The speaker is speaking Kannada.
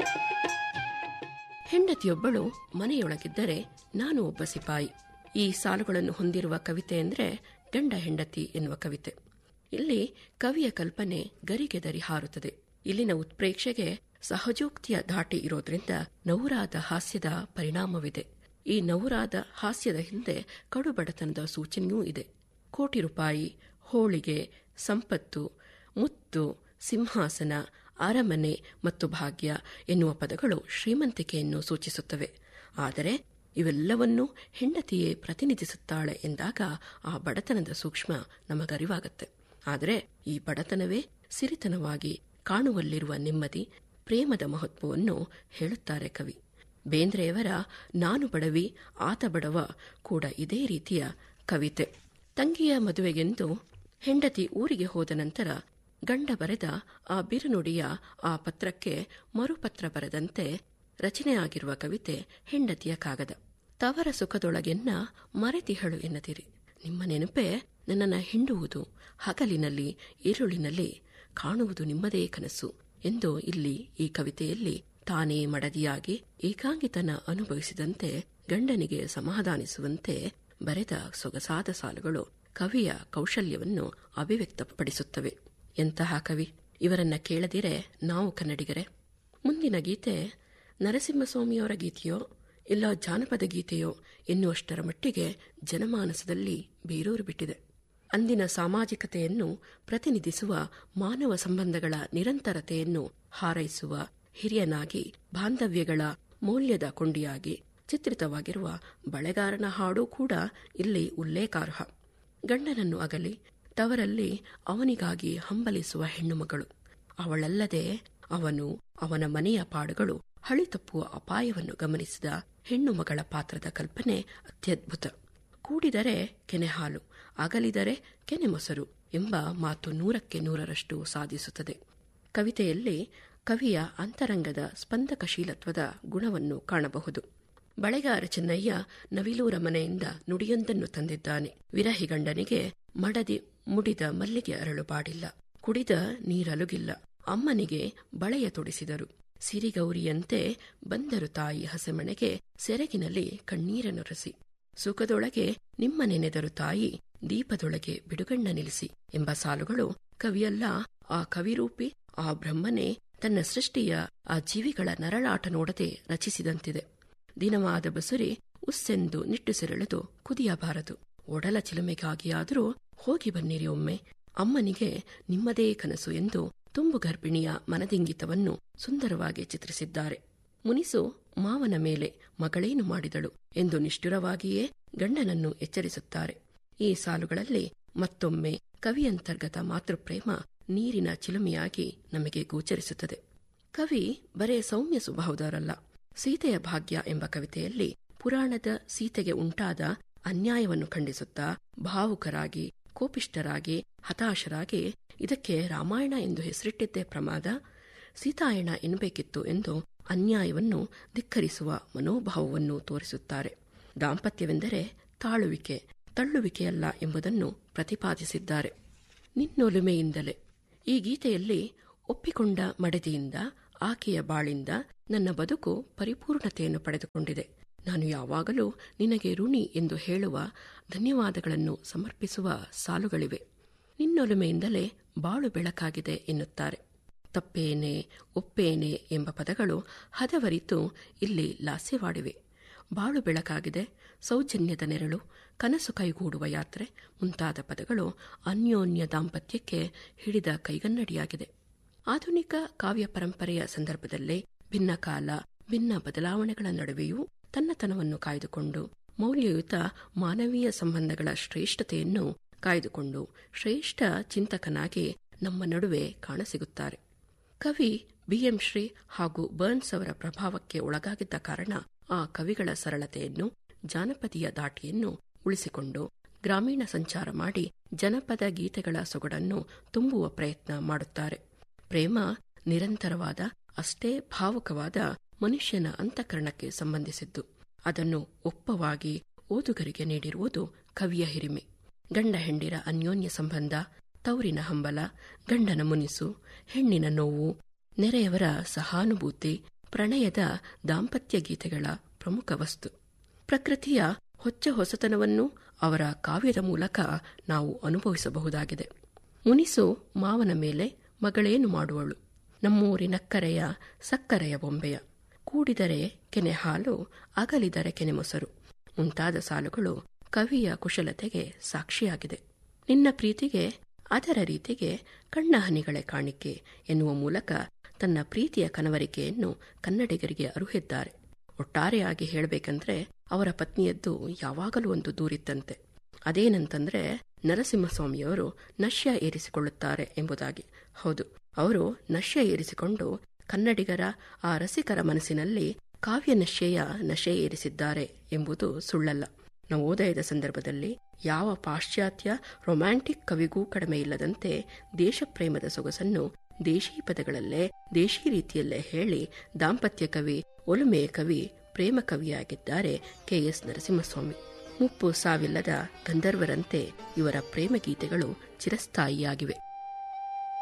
ಹೆಂಡತಿಯೊಬ್ಬಳು ಮನೆಯೊಳಗಿದ್ದರೆ ನಾನು ಒಬ್ಬ ಸಿಪಾಯಿ. ಈ ಸಾಲುಗಳನ್ನು ಹೊಂದಿರುವ ಕವಿತೆ ಅಂದರೆ ಗಂಡ ಹೆಂಡತಿ ಎನ್ನುವ ಕವಿತೆ. ಇಲ್ಲಿ ಕವಿಯ ಕಲ್ಪನೆ ಗರಿಗೆದರಿ ಹಾರುತ್ತದೆ. ಇಲ್ಲಿನ ಉತ್ಪ್ರೇಕ್ಷೆಗೆ ಸಹಜೋಕ್ತಿಯ ಧಾಟಿ ಇರೋದ್ರಿಂದ ನವುರಾದ ಹಾಸ್ಯದ ಪರಿಣಾಮವಿದೆ. ಈ ನವುರಾದ ಹಾಸ್ಯದ ಹಿಂದೆ ಕಡುಬಡತನದ ಸೂಚನೆಯೂ ಇದೆ. ಕೋಟಿ ರೂಪಾಯಿ, ಹೋಳಿಗೆ, ಸಂಪತ್ತು, ಮುತ್ತು, ಸಿಂಹಾಸನ, ಅರಮನೆ ಮತ್ತು ಭಾಗ್ಯ ಎನ್ನುವ ಪದಗಳು ಶ್ರೀಮಂತಿಕೆಯನ್ನು ಸೂಚಿಸುತ್ತವೆ. ಆದರೆ ಇವೆಲ್ಲವನ್ನೂ ಹೆಂಡತಿಯೇ ಪ್ರತಿನಿಧಿಸುತ್ತಾಳೆ ಎಂದಾಗ ಆ ಬಡತನದ ಸೂಕ್ಷ್ಮ ನಮಗರಿವಾಗುತ್ತೆ. ಆದರೆ ಈ ಬಡತನವೇ ಸಿರಿತನವಾಗಿ ಕಾಣುವಲ್ಲಿರುವ ನೆಮ್ಮದಿ, ಪ್ರೇಮದ ಮಹತ್ವವನ್ನು ಹೇಳುತ್ತಾರೆ ಕವಿ. ಬೇಂದ್ರೆಯವರ ನಾನು ಬಡವಿ ಆತ ಬಡವ ಕೂಡ ಇದೇ ರೀತಿಯ ಕವಿತೆ. ತಂಗಿಯ ಮದುವೆಗೆಂದು ಹೆಂಡತಿ ಊರಿಗೆ ಹೋದ ನಂತರ ಗಂಡ ಬರೆದ ಆ ಬಿರುನುಡಿಯ ಆ ಪತ್ರಕ್ಕೆ ಮರುಪತ್ರ ಬರೆದಂತೆ ರಚನೆಯಾಗಿರುವ ಕವಿತೆ ಹೆಂಡತಿಯ ಕಾಗದ. ತವರ ಸುಖದೊಳಗೆನ್ನ ಮರೆತಿಹಳು ಎನ್ನದಿರಿ, ನಿಮ್ಮ ನೆನಪೇ ನನ್ನನ್ನು ಹಿಂಡುವುದು, ಹಗಲಿನಲ್ಲಿ ഇരുಳಿನಲ್ಲಿ ಕಾಣುವುದು ನಿಮ್ಮದೇ ಕನಸು ಎಂದು ಇಲ್ಲಿ ಈ ಕವಿತೆಯಲ್ಲಿ ತಾನೇ ಮಡದಿಯಾಗಿ ಏಕಾಂಗಿತನ ಅನುಭವಿಸಿದಂತೆ ಗಂಡನಿಗೆ ಸಮಾಧಾನಿಸುವಂತೆ ಬರೆದ ಸೊಗಸಾದ ಸಾಲುಗಳು ಕವಿಯ ಕೌಶಲ್ಯವನ್ನು ಅಭಿವ್ಯಕ್ತಪಡಿಸುತ್ತವೆ. ಎಂತಹ ಕವಿ! ಇವರನ್ನ ಕೇಳದಿರೆ ನಾವು ಕನ್ನಡಿಗರೇ. ಮುಂದಿನ ಗೀತೆ ನರಸಿಂಹಸ್ವಾಮಿಯವರ ಗೀತೆಯೋ ಇಲ್ಲ ಜಾನಪದ ಗೀತೆಯೋ ಎನ್ನುವಷ್ಟರ ಮಟ್ಟಿಗೆ ಜನಮಾನಸದಲ್ಲಿ ಬೇರೂರು ಬಿಟ್ಟಿದೆ. ಅಂದಿನ ಸಾಮಾಜಿಕತೆಯನ್ನು ಪ್ರತಿನಿಧಿಸುವ ಮಾನವ ಸಂಬಂಧಗಳ ನಿರಂತರತೆಯನ್ನು ಹಾರೈಸುವ ಹಿರಿಯನಾಗಿ, ಬಾಂಧವ್ಯಗಳ ಮೌಲ್ಯದ ಕೊಂಡಿಯಾಗಿ ಚಿತ್ರಿತವಾಗಿರುವ ಬಳೆಗಾರನ ಹಾಡು ಕೂಡ ಇಲ್ಲಿ ಉಲ್ಲೇಖಾರ್ಹ. ಗಂಡನನ್ನು ಅಗಲಿ ತವರಲ್ಲಿ ಅವನಿಗಾಗಿ ಹಂಬಲಿಸುವ ಹೆಣ್ಣುಮಗಳು, ಅವಳಲ್ಲದೆ ಅವನು ಅವನ ಮನೆಯ ಪಾಡುಗಳು ಹಳಿತಪ್ಪುವ ಅಪಾಯವನ್ನು ಗಮನಿಸಿದ ಹೆಣ್ಣು ಮಗಳ ಪಾತ್ರದ ಕಲ್ಪನೆ ಅತ್ಯದ್ಭುತ. ಕೂಡಿದರೆ ಕೆನೆ ಹಾಲು, ಅಗಲಿದರೆ ಕೆನೆ ಮೊಸರು ಎಂಬ ಮಾತು 100% ಸಾಧಿಸುತ್ತದೆ. ಕವಿತೆಯಲ್ಲಿ ಕವಿಯ ಅಂತರಂಗದ ಸ್ಪಂದಕಶೀಲತ್ವದ ಗುಣವನ್ನು ಕಾಣಬಹುದು. ಬಳೆಗಾರ ಚೆನ್ನಯ್ಯ ನವಿಲೂರ ಮನೆಯಿಂದ ನುಡಿಯೊಂದನ್ನು ತಂದಿದ್ದಾನೆ. ವಿರಹಿ ಗಂಡನಿಗೆ ಮಡದಿ ಮುಡಿದ ಮಲ್ಲಿಗೆ ಅರಳು ಬಾಡಿಲ್ಲ, ಕುಡಿದ ನೀರಲುಗಿಲ್ಲ, ಅಮ್ಮನಿಗೆ ಬಳೆಯ ತೊಡಿಸಿದರು, ಸಿರಿಗೌರಿಯಂತೆ ಬಂದರು ತಾಯಿ ಹಸೆಮಣೆಗೆ, ಸೆರಗಿನಲ್ಲಿ ಕಣ್ಣೀರನೊರೆಸಿ, ಸುಖದೊಳಗೆ ನಿಮ್ಮ ನೆನೆದರು ತಾಯಿ, ದೀಪದೊಳಗೆ ಬಿಡುಗಣ್ಣ ನಿಲ್ಲಿಸಿ ಎಂಬ ಸಾಲುಗಳು ಕವಿಯಲ್ಲ, ಆ ಕವಿರೂಪಿ ಆ ಬ್ರಹ್ಮನೇ ತನ್ನ ಸೃಷ್ಟಿಯ ಆ ಜೀವಿಗಳ ನರಳಾಟ ನೋಡದೆ ರಚಿಸಿದಂತಿದೆ. ದಿನವಾದ ಬಸುರಿ ಉಸ್ಸೆಂದು ನಿಟ್ಟುಸಿರೆಳೆದು ಕುದಿಯಬಾರದು, ಒಡಲ ಚಿಲುಮೆಗಾಗಿಯಾದರೂ ಹೋಗಿ ಬನ್ನಿರಿ ಒಮ್ಮೆ, ಅಮ್ಮನಿಗೆ ನಿಮ್ಮದೇ ಕನಸು ಎಂದು ತುಂಬು ಗರ್ಭಿಣಿಯ ಮನದಿಂಗಿತವನ್ನು ಸುಂದರವಾಗಿ ಚಿತ್ರಿಸಿದ್ದಾರೆ. ಮುನಿಸು ಮಾವನ ಮೇಲೆ ಮಗಳೇನು ಮಾಡಿದಳು ಎಂದು ನಿಷ್ಠುರವಾಗಿಯೇ ಗಂಡನನ್ನು ಎಚ್ಚರಿಸುತ್ತಾರೆ. ಈ ಸಾಲುಗಳಲ್ಲಿ ಮತ್ತೊಮ್ಮೆ ಕವಿಯಂತರ್ಗತ ಮಾತೃಪ್ರೇಮ ನೀರಿನ ಚಿಲುಮೆಯಾಗಿ ನಮಗೆ ಗೋಚರಿಸುತ್ತದೆ. ಕವಿ ಬರೇ ಸೌಮ್ಯ ಸ್ವಭಾವದವರಲ್ಲ. ಸೀತೆಯ ಭಾಗ್ಯ ಎಂಬ ಕವಿತೆಯಲ್ಲಿ ಪುರಾಣದ ಸೀತೆಗೆ ಉಂಟಾದ ಅನ್ಯಾಯವನ್ನು ಖಂಡಿಸುತ್ತಾ ಭಾವುಕರಾಗಿ, ಕೋಪಿಷ್ಠರಾಗಿ, ಹತಾಶರಾಗಿ ಇದಕ್ಕೆ ರಾಮಾಯಣ ಎಂದು ಹೆಸರಿಟ್ಟಿದ್ದೇ ಪ್ರಮಾದ, ಸೀತಾಯಣ ಎನ್ನಬೇಕಿತ್ತು ಎಂದು ಅನ್ಯಾಯವನ್ನು ಧಿಕ್ಕರಿಸುವ ಮನೋಭಾವವನ್ನು ತೋರಿಸುತ್ತಾರೆ. ದಾಂಪತ್ಯವೆಂದರೆ ತಾಳುವಿಕೆ, ತಳ್ಳುವಿಕೆಯಲ್ಲ ಎಂಬುದನ್ನು ಪ್ರತಿಪಾದಿಸಿದ್ದಾರೆ. ನಿನ್ನೊಲುಮೆಯಿಂದಲೇ ಈ ಗೀತೆಯಲ್ಲಿ ಒಪ್ಪಿಕೊಂಡ ಮಡದಿಯಿಂದ, ಆಕೆಯ ಬಾಳಿಂದ ನನ್ನ ಬದುಕು ಪರಿಪೂರ್ಣತೆಯನ್ನು ಪಡೆದುಕೊಂಡಿದೆ, ನಾನು ಯಾವಾಗಲೂ ನಿನಗೆ ಋಣಿ ಎಂದು ಹೇಳುವ, ಧನ್ಯವಾದಗಳನ್ನು ಸಮರ್ಪಿಸುವ ಸಾಲುಗಳಿವೆ. ನಿನ್ನೊಲುಮೆಯಿಂದಲೇ ಬಾಳು ಬೆಳಕಾಗಿದೆ ಎನ್ನುತ್ತಾರೆ. ತಪ್ಪೇನೆ, ಒಪ್ಪೇನೆ ಎಂಬ ಪದಗಳು ಹದವರಿತು ಇಲ್ಲಿ ಲಾಸ್ಯವಾಡಿವೆ. ಬಾಳು ಬೆಳಕಾಗಿದೆ, ಸೌಜನ್ಯದ ನೆರಳು, ಕನಸು ಕೈಗೂಡುವ ಯಾತ್ರೆ ಮುಂತಾದ ಪದಗಳು ಅನ್ಯೋನ್ಯ ದಾಂಪತ್ಯಕ್ಕೆ ಹಿಡಿದ ಕೈಗನ್ನಡಿಯಾಗಿದೆ. ಆಧುನಿಕ ಕಾವ್ಯ ಪರಂಪರೆಯ ಸಂದರ್ಭದಲ್ಲೇ ಭಿನ್ನ ಕಾಲ, ಭಿನ್ನ ಬದಲಾವಣೆಗಳ ನಡುವೆಯೂ ತನ್ನತನವನ್ನು ಕಾಯ್ದುಕೊಂಡು ಮೌಲ್ಯಯುತ ಮಾನವೀಯ ಸಂಬಂಧಗಳ ಶ್ರೇಷ್ಠತೆಯನ್ನು ಕಾಯ್ದುಕೊಂಡು ಶ್ರೇಷ್ಠ ಚಿಂತಕನಾಗಿ ನಮ್ಮ ನಡುವೆ ಕಾಣಸಿಗುತ್ತಾರೆ. ಕವಿ BM ಶ್ರೀ ಹಾಗೂ ಬರ್ನ್ಸ್ ಅವರ ಪ್ರಭಾವಕ್ಕೆ ಒಳಗಾಗಿದ್ದ ಕಾರಣ ಆ ಕವಿಗಳ ಸರಳತೆಯನ್ನು, ಜಾನಪದೀಯ ದಾಟಿಯನ್ನು ಉಳಿಸಿಕೊಂಡು ಗ್ರಾಮೀಣ ಸಂಚಾರ ಮಾಡಿ ಜನಪದ ಗೀತೆಗಳ ಸೊಗಡನ್ನು ತುಂಬುವ ಪ್ರಯತ್ನ ಮಾಡುತ್ತಾರೆ. ಪ್ರೇಮ ನಿರಂತರವಾದ, ಅಷ್ಟೇ ಭಾವುಕವಾದ ಮನುಷ್ಯನ ಅಂತಃಕರಣಕ್ಕೆ ಸಂಬಂಧಿಸಿದ್ದು. ಅದನ್ನು ಒಪ್ಪವಾಗಿ ಓದುಗರಿಗೆ ನೀಡಿರುವುದು ಕವಿಯ ಹಿರಿಮೆ. ಗಂಡ ಹೆಂಡಿರ ಅನ್ಯೋನ್ಯ ಸಂಬಂಧ, ತೌರಿನ ಹಂಬಲ, ಗಂಡನ ಮುನಿಸು, ಹೆಣ್ಣಿನ ನೋವು, ನೆರೆಯವರ ಸಹಾನುಭೂತಿ, ಪ್ರಣಯದ ದಾಂಪತ್ಯ ಗೀತೆಗಳ ಪ್ರಮುಖ ವಸ್ತು. ಪ್ರಕೃತಿಯ ಹೊಚ್ಚ ಹೊಸತನವನ್ನು ಅವರ ಕಾವ್ಯದ ಮೂಲಕ ನಾವು ಅನುಭವಿಸಬಹುದಾಗಿದೆ. ಮುನಿಸು ಮಾವನ ಮೇಲೆ ಮಗಳೇನು ಮಾಡುವಳು, ನಮ್ಮೂರಿನಕ್ಕರೆಯ ಸಕ್ಕರೆಯ ಬೊಂಬೆಯ, ಕೂಡಿದರೆ ಕೆನೆ ಹಾಲು ಅಗಲಿದರೆ ಕೆನೆ ಮೊಸರು ಮುಂತಾದ ಸಾಲುಗಳು ಕವಿಯ ಕುಶಲತೆಗೆ ಸಾಕ್ಷಿಯಾಗಿದೆ. ನಿನ್ನ ಪ್ರೀತಿಗೆ ಅದರ ರೀತಿಗೆ ಕಣ್ಣ ಹನಿಗಳೇ ಕಾಣಿಕೆ ಎನ್ನುವ ಮೂಲಕ ತನ್ನ ಪ್ರೀತಿಯ ಕನವರಿಕೆಯನ್ನು ಕನ್ನಡಿಗರಿಗೆ ಅರುಹಿದ್ದಾರೆ. ಒಟ್ಟಾರೆಯಾಗಿ ಹೇಳಬೇಕಂದ್ರೆ ಅವರ ಪತ್ನಿಯದ್ದು ಯಾವಾಗಲೂ ಒಂದು ದೂರಿತ್ತಂತೆ. ಅದೇನಂತಂದ್ರೆ ನರಸಿಂಹಸ್ವಾಮಿಯವರು ನಶ್ಯ ಏರಿಸಿಕೊಳ್ಳುತ್ತಾರೆ ಎಂಬುದಾಗಿ. ಹೌದು, ಅವರು ನಶ್ಯ ಏರಿಸಿಕೊಂಡು ಕನ್ನಡಿಗರ ಆ ರಸಿಕರ ಮನಸ್ಸಿನಲ್ಲಿ ಕಾವ್ಯ ನಶ್ಯೆಯ ನಶೆ ಏರಿಸಿದ್ದಾರೆ ಎಂಬುದು ಸುಳ್ಳಲ್ಲ. ನವೋದಯದ ಸಂದರ್ಭದಲ್ಲಿ ಯಾವ ಪಾಶ್ಚಾತ್ಯ ರೊಮ್ಯಾಂಟಿಕ್ ಕವಿಗೂ ಕಡಿಮೆ ಇಲ್ಲದಂತೆ ದೇಶಪ್ರೇಮದ ಸೊಗಸನ್ನು ದೇಶೀ ಪದಗಳಲ್ಲೇ ದೇಶೀ ರೀತಿಯಲ್ಲೇ ಹೇಳಿ ದಾಂಪತ್ಯ ಕವಿ, ಒಲುಮೆಯ ಕವಿ, ಪ್ರೇಮ ಕವಿಯಾಗಿದ್ದಾರೆ ಕೆ.ಎಸ್. ನರಸಿಂಹಸ್ವಾಮಿ. ಮುಪ್ಪು ಸಾವಿಲ್ಲದ ಗಂಧರ್ವರಂತೆ ಇವರ ಪ್ರೇಮ ಗೀತೆಗಳು ಚಿರಸ್ಥಾಯಿಯಾಗಿವೆ.